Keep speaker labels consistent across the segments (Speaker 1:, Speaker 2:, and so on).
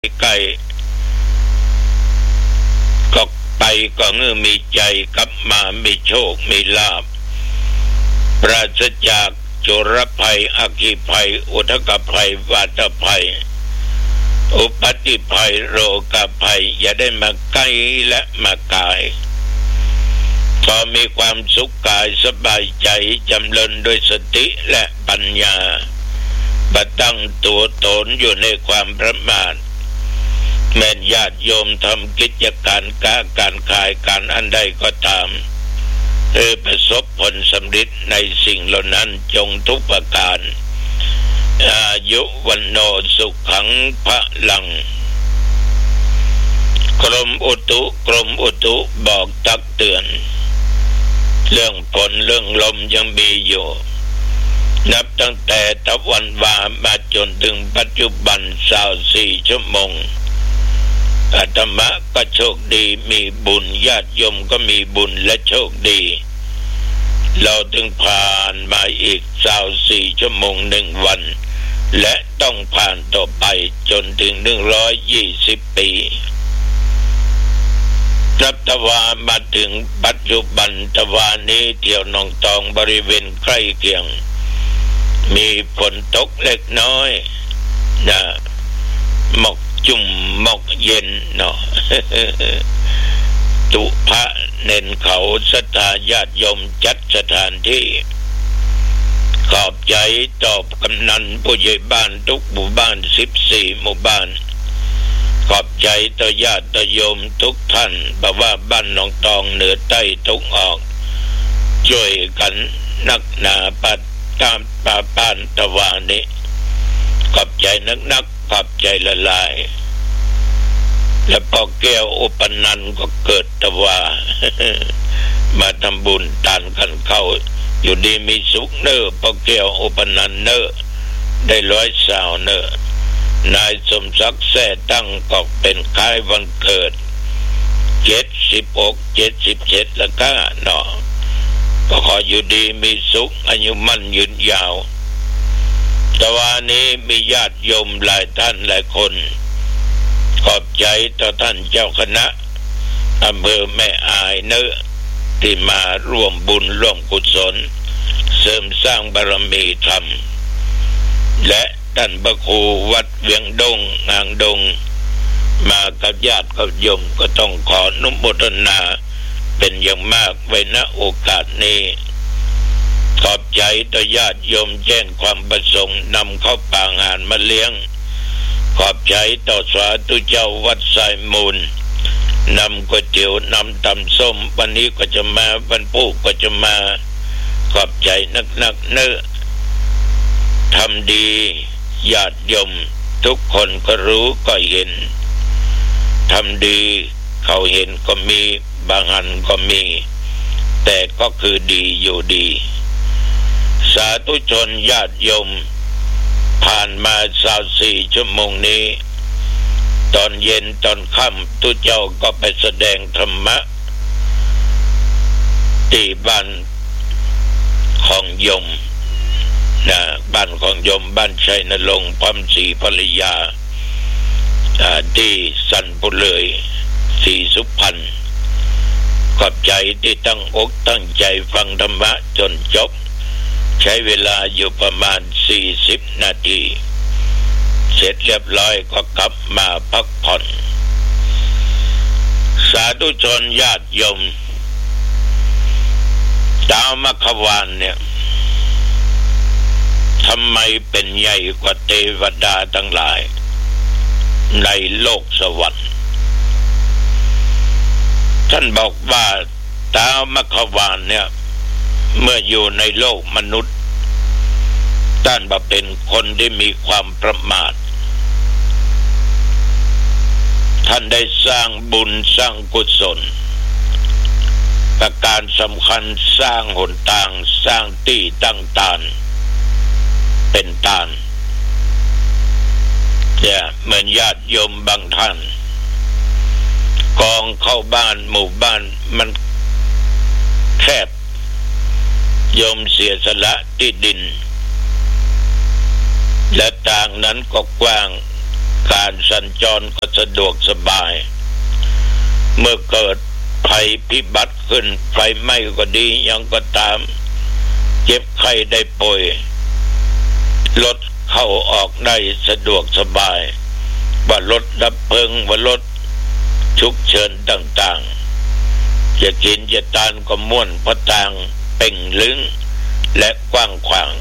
Speaker 1: ใกล้ก็ไปก็มีใจกลับมามีโชคมีลาภปราศจากโจรภัยอัคคีภัยอุทกภัยวาตภัยอุปัติภัยโรคภัยอย่าได้มาใกล้และมากายพอมีความสุขกายสบายใจจำเริญด้วยสติและปัญญาบัดตั้งตัวตนอยู่ในความประมาทแม้ญาติโยมทำกิจการการขายการอันใดก็ตามประสบผลสำเร็จในสิ่งเหล่านั้นจงทุกประการอายุวันโนสุขังพลังกรมอุตุบอกตักเตือนเรื่องฝนเรื่องลมยังมีอยู่นับตั้งแต่ตะวันวามาจนถึงปัจจุบัน24 ชั่วโมงอาตมาก็โชคดีมีบุญญาติโยมก็มีบุญและโชคดีเราถึงผ่านมาอีก24 ชั่วโมง1 วันและต้องผ่านต่อไปจนถึง120 ปีนับตะวันมาถึงปัจจุบันตะวันนี้เที่ยวหนองตองบริเวณใกล้เคียงมีฝนตกเล็กน้อยนะหมอกจุ่มหมอกเย็นเนาะ ตุพระเน้นเขาศรัทธาญาติโยมจัดสถานที่ขอบใจตอบกำนันผู้ใหญ่บ้านทุกหมู่บ้าน14 หมู่บ้านขอบใจต่อญาติต่อโยมทุกท่านบอกว่าบ้านหนองตองเหนือใต้ทุกออกช่วยกันนักหนาปัดตามป่าบ้านตะวันนี้ขอบใจนักขอบใจละลายและพอแก้วอุปนันท์ก็เกิดตะวา มาทำบุญทานกันเข้าอยู่ดีมีสุขเนอพอแก้วอุปนันท์เนอได้100 สาวเนอนายสมศักดิ์แท้ตั้งก็เป็นคล้ายวันเกิด76 77แล้วก็เนาะก็ขออยู่ดีมีสุขอายุมั่นยืนยาวแต่ว่านี้มีญาติโยมหลายท่านหลายคนขอบใจต่อท่านเจ้าคณะอำเภอแม่อายเนอะที่มาร่วมบุญร่วมกุศลเสริมสร้างบารมีธรรมและท่านพระครูวัดเวียงดงนางดงมากับญาติกับโยมก็ต้องขออนุโมทนาเป็นอย่างมากไว้ณโอกาสนี้ขอบใจต่อญาติโยมแจ้งความประสงค์นำเข้าปางอาหารมาเลี้ยงขอบใจต่อสาธุเจ้าวัดสายมูลนำก๋วยเตี๋ยวนำตำส้มวันนี้ก็จะมาวันปู่ก็จะมาขอบใจนักเนื้อทำดีญาติโยมทุกคนก็รู้ก็เห็นทำดีเขาเห็นก็มีบางอันก็มีแต่ก็คือดีอยู่ดีสาธุชนญาติโยมผ่านมา24 ชั่วโมงนี้ตอนเย็นตอนค่ำตุเจ้าก็ไปแสดงธรรมะที่บ้านของโยมนะบ้านของโยมบ้านชัยนรงค์พร้อมศรีภรรยาที่สันปุเลยศรีสุพรรณขอบใจที่ตั้งอกตั้งใจฟังธรรมะจนจบใช้เวลาอยู่ประมาณ40 นาทีเสร็จเรียบร้อยก็กลับมาพักผ่อนสาธุชนญาติโยมดาวมัคควานเนี่ยทำไมเป็นใหญ่กว่าเทวดาทั้งหลายในโลกสวรรค์ท่านบอกว่าดาวมัคควานเนี่ยเมื่ออยู่ในโลกมนุษย์ท่านบอกเป็นคนที่มีความประมาทท่านได้สร้างบุญสร้างกุศลประการสำคัญสร้างหนทางสร้างที่ตั้งตานเป็นตานเนี่ยเหมือนญาติโยมบางท่านกองเข้าบ้านหมู่บ้านมันแคบโยมเสียสละที่ดินและต่างนั้นก็กว้างขการสัญจรก็สะดวกสบายเมื่อเกิดภัยพิบัติขึ้นไฟไหม้ก็ดียังก็ตามเจ็บไข้ได้ป่วยรถเข้าออกได้สะดวกสบายว่ารถดับเพลิงว่ารถฉุกเฉินต่างๆจะกินจะทานก็ม่วนเพราะทางเป่งลึงและกว้างขวาง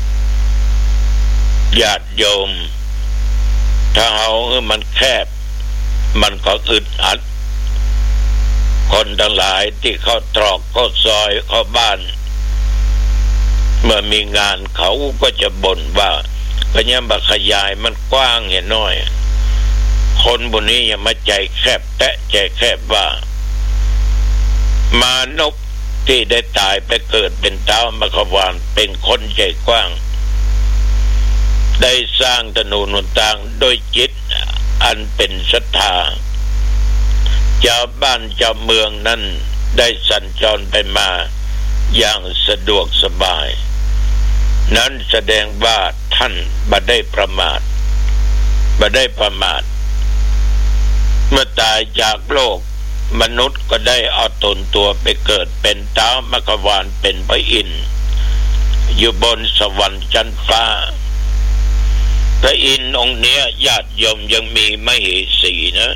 Speaker 1: ญาติโยมถ้าเอามันแคบมันก็อึดอัดคนทั้งหลายที่เข้าตรอกเข้าซอยเข้าบ้านเมื่อมีงานเขาก็จะบ่นว่าพญาบักขยายมันกว้างเห็นน้อยคนบนนี้อย่ามาใจแคบแตะใจแคบว่ามานพที่ได้ตายไปเกิดเป็นเท้ามขวานเป็นคนใจกว้างได้สร้างถนนหนทางโดยจิตอันเป็นศรัทธาชาวบ้านชาวเมืองนั้นได้สัญจรไปมาอย่างสะดวกสบายนั้นแสดงว่าท่านบ่ได้ประมาทเมื่อตายจากโลกมนุษย์ก็ได้เอาตนตัวไปเกิดเป็นท้าวมขวานเป็นพระอินทร์อยู่บนสวรรค์ชั้นฟ้าพระอินทร์องค์เนี้ยญาติโยมยังมีมเหสีนะ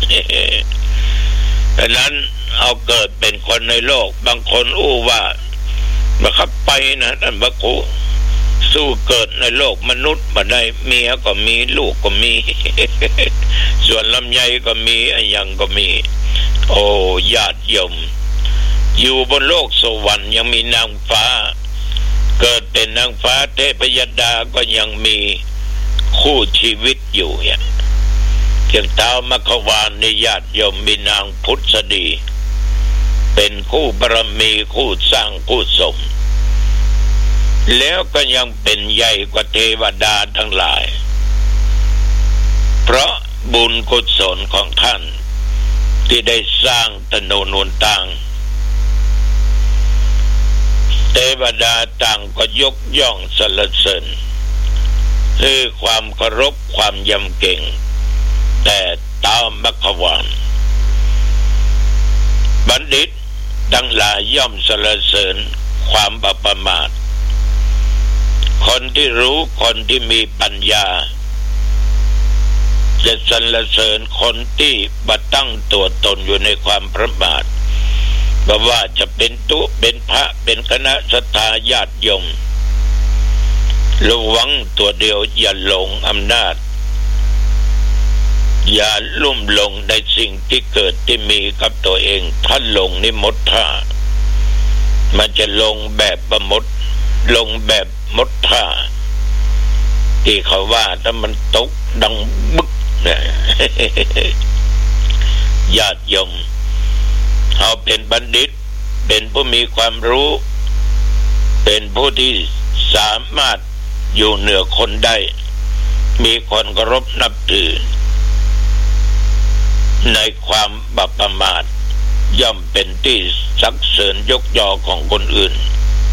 Speaker 1: ดังนั้นเอาเกิดเป็นคนในโลกบางคนอู้ว่าบังคับไปนะท่านพระครูสู้เกิดในโลกมนุษย์มาได้เมียก็มีลูกก็มีส่วนลำไยก็มีอันยังก็มีโอ้ญาติโยมอยู่บนโลกสวรรค์ยังมีนางฟ้าเกิดเป็นนางฟ้าเทพยดาก็ยังมีคู่ชีวิตอยู่อย่างเพียงเท้ามขวานในญาติโยมมีนางพุทธดีเป็นคู่บารมีคู่สร้างคู่สมแล้วก็ยังเป็นใหญ่กว่าเทวดาทั้งหลายเพราะบุญกุศลของท่านที่ได้สร้างถนนหนทางเทวดาต่างก็ยกย่องสรรเสริญคือความเคารพความยำเกรงแต่ท้าวมขวานบัณฑิตทั้งหลายย่อมสรรเสริญความประมาทคนที่รู้คนที่มีปัญญาจะสรรเสริญคนที่บัตั้งตัวตนอยู่ในความประมาทบ่ว่าจะเป็นตุเป็นพระเป็นคณะศรัทธาญาติโยมระวังตัวเดียวอย่าหลงอำนาจอย่าลุ่มหลงในสิ่งที่เกิดที่มีกับตัวเองถ้าหลงนี่หมดท่ามันจะลงแบบประมดลงแบบหมดท่าที่เขาว่าถ้ามันตกดังบึกเนี่ยญาติโยมเขาเป็นบัณฑิตเป็นผู้มีความรู้เป็นผู้ที่สามารถอยู่เหนือคนได้มีคนเคารพนับถือในความประมาทย่อมเป็นที่สรรเสริญยกย่อของคนอื่น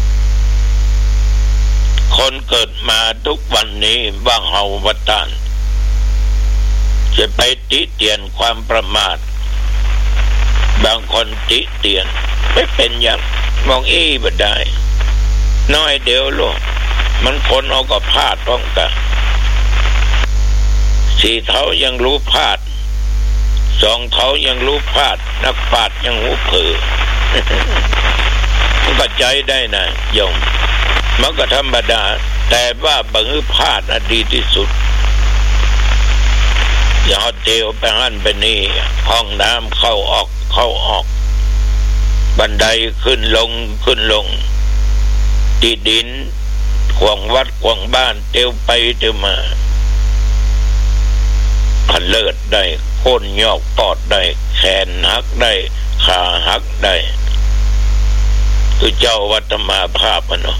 Speaker 1: คนเกิดมาทุกวันนี้ว่าเฮาวัตานจะไปติเตียนความประมาทบางคนติเตียนไม่เป็นอย่างมองบ่ได้น้อยเดียวลูกมันคนเอาก็พลาดพ้องกันสี่เท้ายังรู้พลาดสองเท้ายังรู้พลาดนักปราชญ์ยังหูเผลอมันก็ใจได้นะโยมมันก็ธรรมดาแต่ว่าบางทีพลาดนะดีที่สุดอย่าเที่ยวไปหันไปนี่ห้องน้ำเข้าออกบันไดขึ้นลงที่ดินขวางวัดขวางบ้านเที่ยวไปเที่ยวมาพันเลิศได้โค่นยอกปอดได้แขนหักได้ขาหักได้คือเจ้าวัดมาภาพมันเนาะ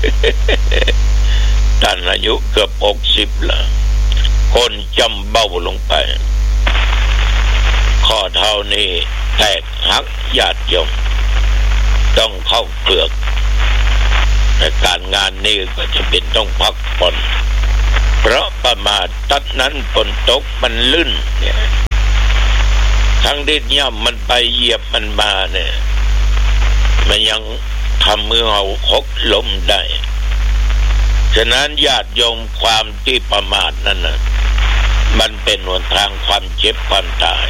Speaker 1: ท่านอายุเกือบ60แล้วคนจำเบ้าลงไปข้อเท้านี้แตกหักญาติโยมต้องเข้าเปลือกในการงานนี้ก็จะเป็นต้องพักผ่อนเพเพราะประมาทตัดนั้นฝนตกมันลื่นเนี่ยทั้งที่ย่ำมันไปเหยียบมันมาเนี่ยมันยังทำมือเอาหกล้มได้ฉะนั้นญาติโยมความที่ประมาทนั่นน่ะมันเป็นหนทางความเจ็บความตาย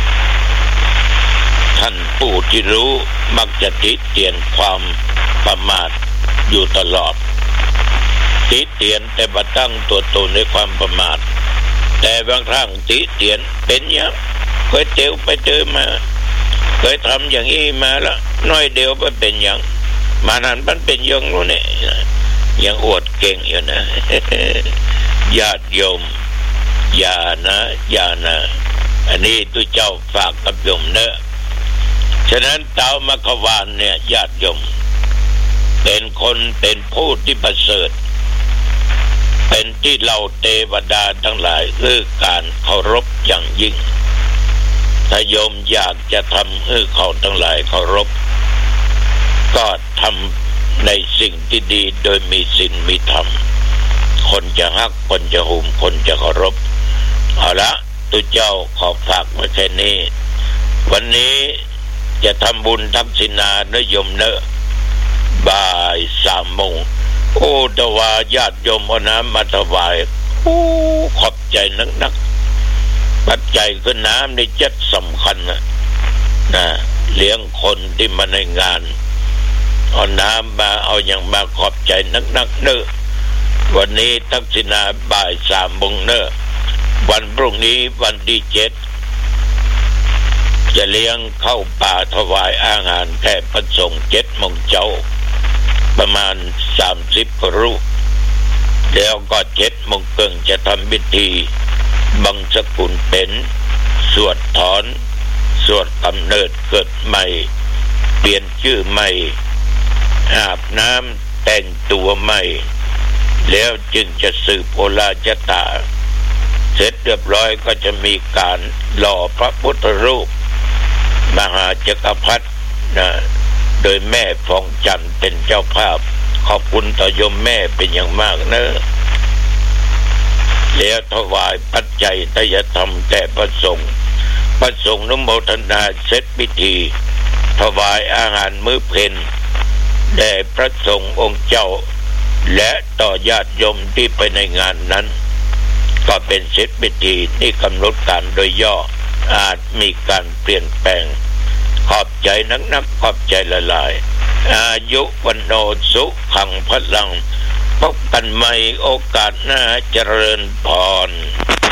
Speaker 1: ท่านผู้ที่รู้มักจะติเตียนความประมาทอยู่ตลอดติเตียนแต่บ่ตั้งตัวตนในความประมาทแต่บางครั้งติเตียนเป็นอย่างเคยเจอไปเจอมาเคยทำอย่างนี้มาละน้อยเดียวมันเป็นอย่างมานั้นมันเป็นอย่างนู้นเนี่ยยังอวดเก่งอยู่นะ ญาติโยมอย่านะอันนี้ตัวเจ้าฝากกับโยมเนอะฉะนั้นเต้ามะขวานเนี่ยญาติโยมเป็นคนเป็นผู้ที่ประเสริฐเป็นที่เราเทวดาทั้งหลายคือการเคารพอย่างยิ่งถ้าโยมอยากจะทำให้เขาทั้งหลายเคารพก็ทำในสิ่งที่ดีโดยมีศีลมีธรรมคนจะฮักคนจะหุมคนจะเคารพเอาละตัวเจ้าขอฝากไว้แค่นี้วันนี้จะทำบุญทำศีลนาเนอะโยมเนอะบ่าย3 โมงโอ้ตะวาญาติโยมเอาน้ำมาถวายโอ้ขอบใจนักปัจจัยคือน้ำนี่จัดสำคัญนะเลี้ยงคนที่มาในงานเอาน้ำมาเอาอย่างมาขอบใจนักเนอะวันนี้ทักษิณาบ่าย3 โมงเนอะวันพรุ่งนี้วันที่7จะเลี้ยงเข้าป่าถวายอาหารแก่พระสงฆ์7 โมงเช้าประมาณ30 รูปแล้วก็7 โมงครึ่งจะทำพิธีบังสกุลเป็นสวดถอนสวดกำเนิดเกิดใหม่เปลี่ยนชื่อใหม่อาบน้ำแต่งตัวใหม่แล้วจึงจะสืบโอลาจตาเสร็จเรียบร้อยก็จะมีการหล่อพระพุทธรูปมหาจักรพรรดิโดยแม่ฟองจันทร์เป็นเจ้าภาพขอบคุณต่อโยมแม่เป็นอย่างมากเนอะแล้วถวายปัจจัยทายธรรมแด่พระสงฆ์อนุโมทนาเสร็จพิธีถวายอาหารมื้อเพลแด่พระสงฆ์องค์เจ้าและต่อญาติโยมที่ไปในงานนั้นก็เป็นเสร็จพิธีที่กำหนดการโดยย่ออาจมีการเปลี่ยนแปลงขอบใจนักขอบใจหลายๆอายุวันโนสุขังพลังพบกันใหม่โอกาสหน้าเจริญพร